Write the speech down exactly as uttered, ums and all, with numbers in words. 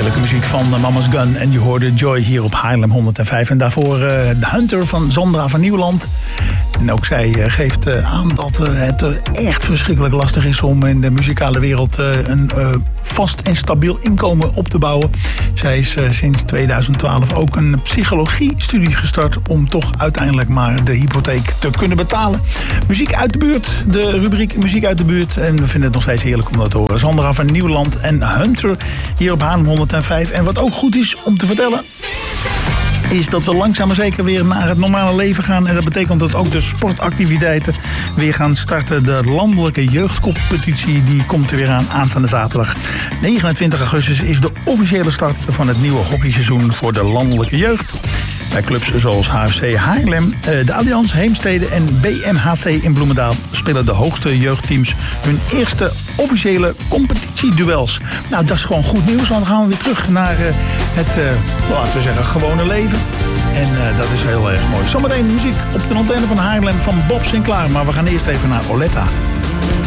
heerlijke muziek van Mama's Gun. En je hoorde Joy hier op Haarlem honderdvijf. En daarvoor uh, de Hunter van Sandra van Nieuwland. En ook zij uh, geeft uh, aan dat uh, het uh, echt verschrikkelijk lastig is om in de muzikale wereld uh, een uh, vast en stabiel inkomen op te bouwen. Zij is uh, sinds tweeduizend twaalf ook een psychologiestudie gestart om toch uiteindelijk maar de hypotheek te kunnen betalen. Muziek uit de buurt, de rubriek Muziek uit de buurt. En we vinden het nog steeds heerlijk om dat te horen. Sandra van Nieuwland en Hunter hier op Haarlem honderdvijf. En wat ook goed is om te vertellen, is dat we langzaam maar zeker weer naar het normale leven gaan. En dat betekent dat ook de sportactiviteiten weer gaan starten. De landelijke jeugdcompetitie die komt er weer aan aanstaande zaterdag. negenentwintig augustus is de officiële start van het nieuwe hockeyseizoen voor de landelijke jeugd. Bij clubs zoals H F C Haarlem, de Allianz Heemstede en B M H C in Bloemendaal spelen de hoogste jeugdteams hun eerste officiële competitieduels. Nou, dat is gewoon goed nieuws, want dan gaan we weer terug naar het, uh, laten we zeggen, gewone leven. En uh, dat is heel erg mooi. Zometeen muziek op de antenne van Haarlem van Bob Sinclair, maar we gaan eerst even naar Oletta.